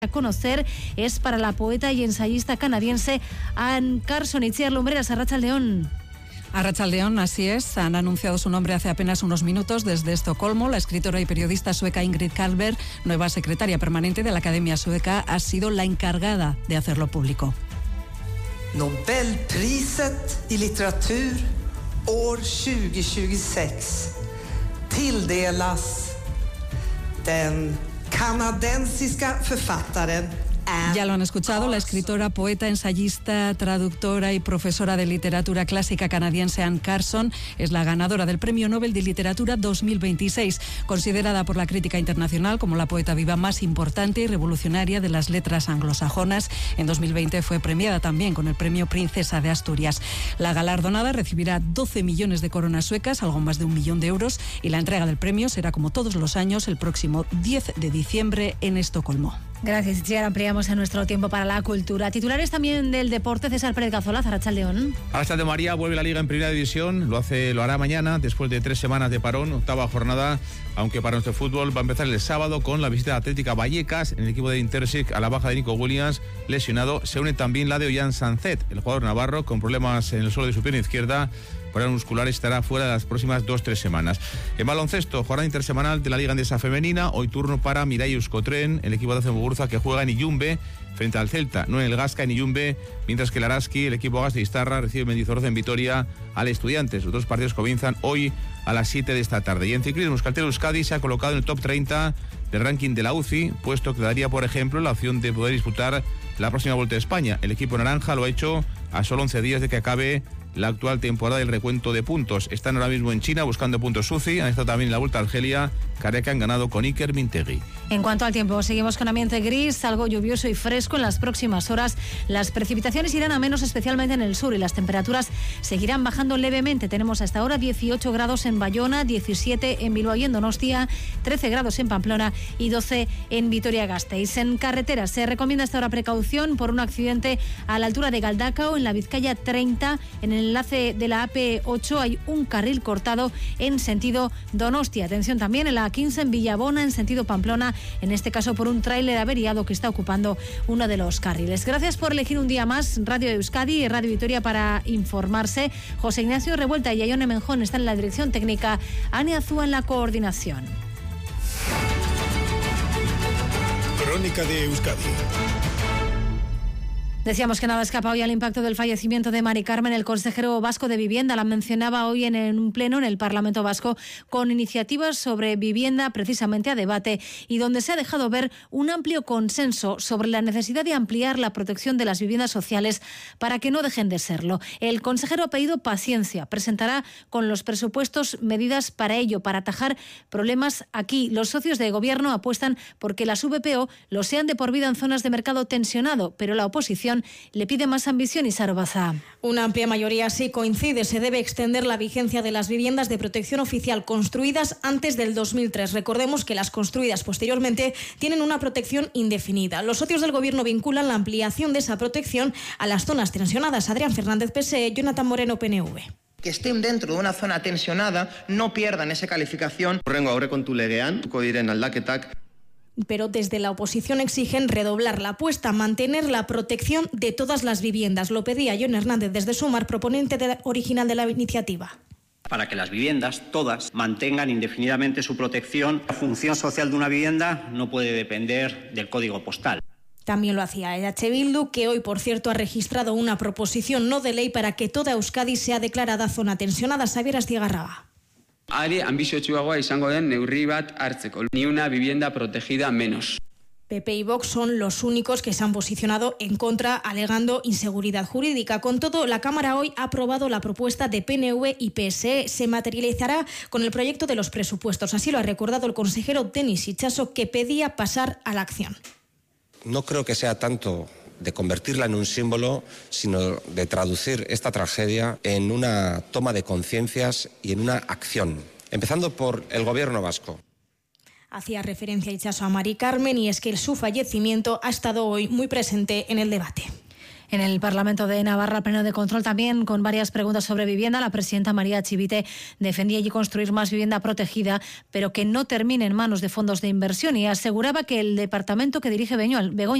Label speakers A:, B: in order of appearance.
A: a conocer es para la poeta y ensayista canadiense Anne Carson. Itziar Lumbreras, Arratsaldeón.
B: Arratsaldeón, así es. Han anunciado su nombre hace apenas unos minutos desde Estocolmo. La escritora y periodista sueca Ingrid Carlberg, nueva secretaria permanente de la Academia Sueca, ha sido la encargada de hacerlo público.
C: Nobelpriset i litteratur år 2026 tilldelas den kanadensiska författaren.
B: Ya lo han escuchado, la escritora, poeta, ensayista, traductora y profesora de literatura clásica canadiense Anne Carson es la ganadora del Premio Nobel de Literatura 2026, considerada por la crítica internacional como la poeta viva más importante y revolucionaria de las letras anglosajonas. En 2020 fue premiada también con el Premio Princesa de Asturias. La galardonada recibirá 12 millones de coronas suecas, algo más de 1 millón de euros, y la entrega del premio será, como todos los años, el próximo 10 de diciembre en Estocolmo.
A: Gracias, Itziar. Ampliamos en nuestro tiempo para la cultura. Titulares también del deporte. César Pérez Gazola, Arratsaldeón.
D: Arratsaldeón, María. Vuelve la Liga en Primera División. Lo hará mañana, después de 3 semanas de parón, octava jornada. Aunque para nuestro fútbol va a empezar el sábado con la visita de Atlética Vallecas en el equipo de Intersic a la baja de Nico Williams, lesionado. Se une también la de Ollán Sanzet, el jugador navarro, con problemas en el suelo de su pierna izquierda. Problemas musculares, estará fuera de las próximas 2-3 semanas. En baloncesto, jornada intersemanal de la Liga Andesa Femenina. Hoy turno para Mirai Euskotren, el equipo de Azemogurza, que juega en Illumbe frente al Celta, no en el Gasca, en Illumbe, mientras que el Araski, el equipo Gas de Istarra, recibe Mendizorroza en Vitoria al Estudiantes. Los dos partidos comienzan hoy a las 7 de esta tarde. Y en ciclismo, Euskaltel Euskadi se ha colocado en el top 30 del ranking de la UCI, puesto que daría, por ejemplo, la opción de poder disputar la próxima Vuelta de España. El equipo naranja lo ha hecho a solo 11 días de que acabe la actual temporada del recuento de puntos. Están ahora mismo en China buscando puntos UCI. Han estado también en la Vuelta a Argelia. Careca han ganado con Iker Mintegui.
A: En cuanto al tiempo, seguimos con ambiente gris, algo lluvioso y fresco en las próximas horas. Las precipitaciones irán a menos, especialmente en el sur, y las temperaturas seguirán bajando levemente. Tenemos hasta ahora 18 grados en Bayona, 17 en Bilbao y en Donostia, 13 grados en Pamplona y 12 en Vitoria-Gasteiz. En carreteras se recomienda hasta ahora precaución por un accidente a la altura de Galdacao, en la Vizcaya 30. En el enlace de la AP8 hay un carril cortado en sentido Donostia. Atención también en la 15 en Villabona, en sentido Pamplona, en este caso por un tráiler averiado que está ocupando uno de los carriles. Gracias por elegir un día más Radio Euskadi y Radio Vitoria para informarse. José Ignacio Revuelta y Ayone Menjón están en la dirección técnica, Ane Azúa en la coordinación.
E: Crónica de Euskadi.
A: Decíamos que nada escapa hoy al impacto del fallecimiento de Mari Carmen. El consejero vasco de Vivienda la mencionaba hoy en un pleno en el Parlamento Vasco con iniciativas sobre vivienda precisamente a debate y donde se ha dejado ver un amplio consenso sobre la necesidad de ampliar la protección de las viviendas sociales para que no dejen de serlo. El consejero ha pedido paciencia. Presentará con los presupuestos medidas para ello, para atajar problemas aquí. Los socios de gobierno apuestan porque las VPO lo sean de por vida en zonas de mercado tensionado, pero la oposición le pide más ambición. y Sarobaza.
F: Una amplia mayoría sí coincide. Se debe extender la vigencia de las viviendas de protección oficial construidas antes del 2003. Recordemos que las construidas posteriormente tienen una protección indefinida. Los socios del gobierno vinculan la ampliación de esa protección a las zonas tensionadas. Adrián Fernández, PSE, Jonathan Moreno, PNV.
G: Que estén dentro de una zona tensionada no pierdan esa calificación.
H: Horrengo aurrekontu legean, diren aldaketak.
F: Pero desde la oposición exigen redoblar la apuesta, mantener la protección de todas las viviendas. Lo pedía Jon Hernández desde Sumar, proponente original de la iniciativa.
I: Para que las viviendas, todas, mantengan indefinidamente su protección. La función social de una vivienda no puede depender del código postal.
F: También lo hacía EH Bildu, que hoy, por cierto, ha registrado una proposición no de ley para que toda Euskadi sea declarada zona tensionada. Xabier Astigarraga.
J: Are anbiziotsuagoa izango den neurri bat hartzeko, ni una vivienda protegida menos.
F: PP y Vox son los únicos que se han posicionado en contra, alegando inseguridad jurídica. Con todo, la Cámara hoy ha aprobado la propuesta de PNV y PSE. Se materializará con el proyecto de los presupuestos. Así lo ha recordado el consejero Denis Itxaso, que pedía pasar a la acción.
K: No creo que sea tanto de convertirla en un símbolo, sino de traducir esta tragedia en una toma de conciencias y en una acción, empezando por el gobierno vasco.
F: Hacía referencia Itxaso a Mari Carmen y es que su fallecimiento ha estado hoy muy presente en el debate.
A: En el Parlamento de Navarra, pleno de control también con varias preguntas sobre vivienda, la presidenta María Chivite defendía allí construir más vivienda protegida, pero que no termine en manos de fondos de inversión, y aseguraba que el departamento que dirige Begoña